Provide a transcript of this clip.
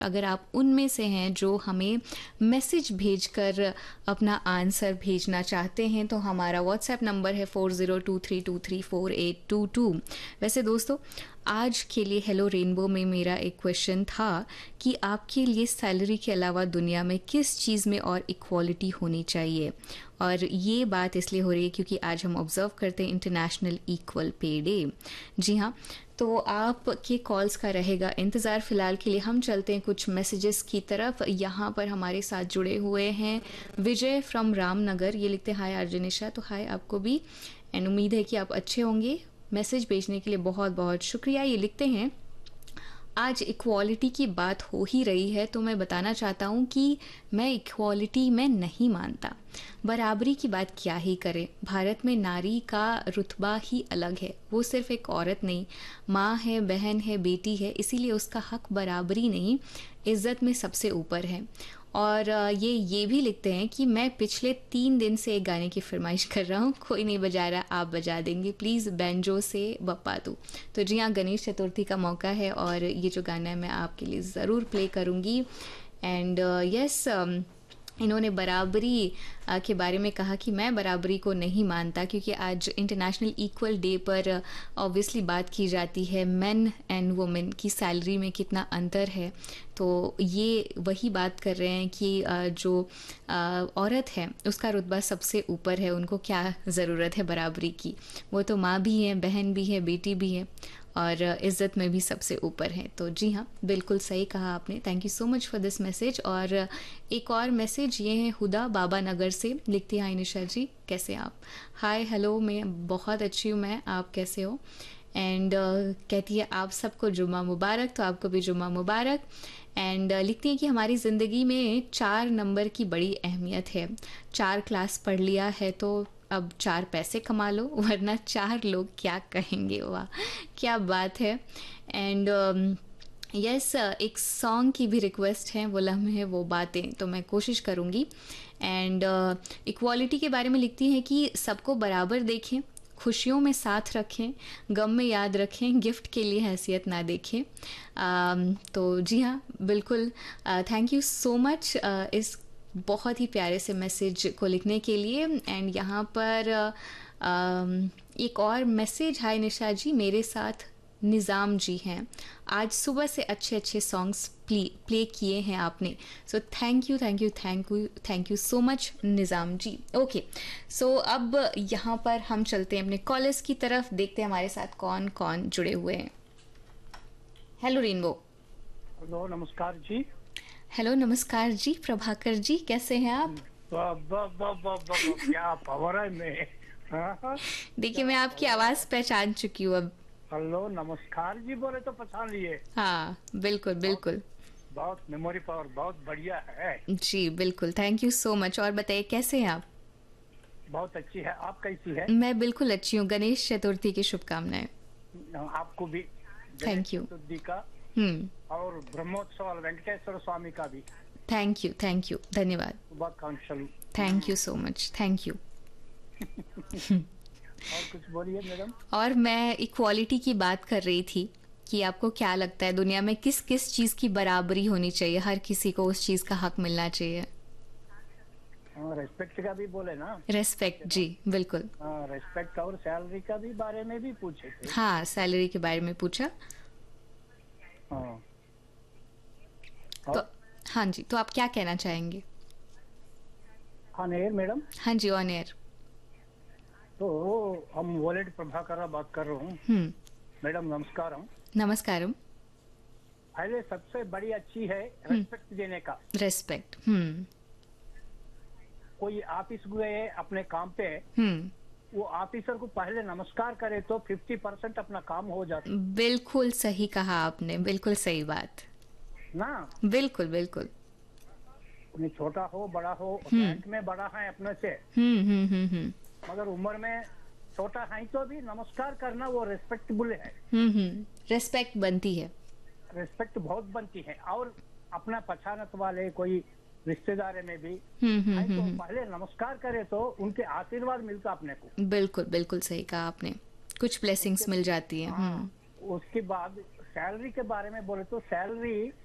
अगर आप उनमें से हैं जो हमें मैसेज भेजकर अपना आंसर भेजना चाहते हैं तो हमारा व्हाट्सएप नंबर है 4023234822। वैसे दोस्तों, आज के लिए हेलो रेनबो में मेरा एक क्वेश्चन था कि आपके लिए सैलरी के अलावा दुनिया में किस चीज़ में और इक्वालिटी होनी चाहिए। और ये बात इसलिए हो रही है क्योंकि आज हम ऑब्जर्व करते हैं इंटरनेशनल इक्वल पे डे। जी हाँ, तो आपके कॉल्स का रहेगा इंतज़ार। फिलहाल के लिए हम चलते हैं कुछ मैसेजेस की तरफ। यहाँ पर हमारे साथ जुड़े हुए हैं विजय फ्रॉम रामनगर। ये लिखते हैं हाय आर्जनिशा। तो हाय आपको भी, एंड उम्मीद है कि आप अच्छे होंगे। मैसेज भेजने के लिए बहुत बहुत शुक्रिया। ये लिखते हैं आज इक्वालिटी की बात हो ही रही है तो मैं बताना चाहता हूँ कि मैं इक्वालिटी में नहीं मानता। बराबरी की बात क्या ही करें, भारत में नारी का रुतबा ही अलग है। वो सिर्फ एक औरत नहीं, माँ है, बहन है, बेटी है, इसीलिए उसका हक बराबरी नहीं, इज्जत में सबसे ऊपर है। और ये भी लिखते हैं कि मैं पिछले 3 दिन से एक गाने की फरमाइश कर रहा हूँ, कोई नहीं बजा रहा, आप बजा देंगे प्लीज़, बैंजो से बप्पा तू। तो जी हाँ, गणेश चतुर्थी का मौका है और ये जो गाना है मैं आपके लिए ज़रूर प्ले करूँगी। एंड यस, इन्होंने बराबरी के बारे में कहा कि मैं बराबरी को नहीं मानता क्योंकि आज इंटरनेशनल इक्वल डे पर ऑब्वियसली बात की जाती है मेन एंड वुमेन की सैलरी में कितना अंतर है। तो ये वही बात कर रहे हैं कि जो औरत है उसका रुतबा सबसे ऊपर है, उनको क्या ज़रूरत है बराबरी की। वो तो माँ भी है, बहन भी है, बेटी भी है और इज़्ज़त में भी सबसे ऊपर है। तो जी हाँ, बिल्कुल सही कहा आपने। Thank you so much for this message. और एक और मैसेज ये है हुदा बाबा नगर से, लिखती है हाय निशा जी, कैसे आप? हाय हेलो, मैं बहुत अच्छी हूँ, मैं, आप कैसे हो? एंड कहती है आप सबको जुम्मा मुबारक, तो आपको भी जुम्मा मुबारक। एंड लिखती हैं कि हमारी ज़िंदगी में 4 नंबर की बड़ी अहमियत है। 4 क्लास पढ़ लिया है तो अब 4 पैसे कमा लो, वरना 4 लोग क्या कहेंगे। वाह, क्या बात है। एंड यस, एक सॉन्ग की भी रिक्वेस्ट है, वो लम्हे वो बातें, तो मैं कोशिश करूँगी। एंड इक्वालिटी के बारे में लिखती हैं कि सबको बराबर देखें, खुशियों में साथ रखें, गम में याद रखें, गिफ्ट के लिए हैसियत ना देखें। तो जी हाँ, बिल्कुल, थैंक यू सो मच इस बहुत ही प्यारे से मैसेज को लिखने के लिए। एंड यहाँ पर एक और मैसेज, हाय निशा जी, मेरे साथ निज़ाम जी हैं, आज सुबह से अच्छे अच्छे सॉन्ग्स प्ले किए हैं आपने। So thank you thank you thank you thank you so much Nizam ji. Okay, सो अब यहाँ पर हम चलते हैं अपने कॉलेज की तरफ, देखते हैं हमारे साथ कौन कौन जुड़े हुए हैं। Hello rainbow. हेलो नमस्कार जी। हेलो नमस्कार जी, प्रभाकर जी कैसे हैं आप? क्या पावर है में। हाँ, देखिए, मैं क्या आपकी पावर आवाज़ है। पहचान चुकी हूँ अब। हेलो नमस्कार जी बोले तो पहचान लिए। हाँ बिल्कुल बहुत बिल्कुल। बहुत मेमोरी पावर बहुत बढ़िया है। जी बिल्कुल, थैंक यू सो मच। और बताइए कैसे हैं आप? बहुत अच्छी है, आप कैसी है? मैं बिल्कुल अच्छी हूँ, गणेश चतुर्थी की शुभकामनाएं। आपको भी गणेश थैंक यू। चतुर्थी का हम्म। और ब्रह्मोत्सव और वेंकटेश्वर स्वामी का भी थैंक यू, धन्यवाद। शुभाकांक्षलु। Thank you so much, thank you. और कुछ बोलिए मैडम। और मैं इक्वालिटी की बात कर रही थी कि आपको क्या लगता है दुनिया में किस किस चीज़ की बराबरी होनी चाहिए, हर किसी को उस चीज़ का हक मिलना चाहिए। रेस्पेक्ट का भी बोले ना। रेस्पेक्ट, जी बिल्कुल। रेस्पेक्ट और सैलरी का भी बारे में भी पूछे थे। हाँ, सैलरी के बारे में पूछा। हाँ, तो और हाँ जी, तो आप क्या कहना चाहेंगे? अनेर मैडम। हाँ जी, ऑन एयर। तो हम वॉलेट प्रभाकर बात कर रहा हूँ। हम्म। मैडम नमस्कार। नमस्कारम। पहले सबसे बड़ी अच्छी है रेस्पेक्ट देने का। रेस्पेक्ट। कोई ऑफिस गए अपने काम पे, हम्म। वो ऑफिसर को पहले नमस्कार करे तो 50% अपना काम हो जाता बिल्कुल सही कहा आपने, बिल्कुल सही बात। ना। बिल्कुल बिल्कुल। उन्हें छोटा हो बड़ा हो, हम्म रैंक में बड़ा है अपने से, हम्म। मगर उम्र में छोटा है तो भी नमस्कार करना वो रेस्पेक्टेबल है। रेस्पेक्ट बनती है। रेस्पेक्ट बहुत बनती है। और अपना पछानत वाले कोई रिश्तेदार में भी है तो हम्म। पहले नमस्कार करे तो उनके आशीर्वाद मिलता अपने को। बिल्कुल बिल्कुल सही कहा आपने, कुछ ब्लेसिंग्स उसके मिल जाती हैं। हाँ, उसके बाद सैलरी के बारे में बोले तो सैलरी